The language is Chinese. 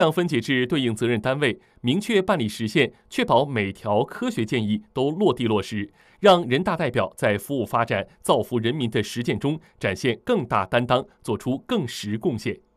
让分解至对应责任单位，明确办理时限，确保每条科学建议都落地落实，让人大代表在服务发展、造福人民的实践中展现更大担当，做出更实贡献。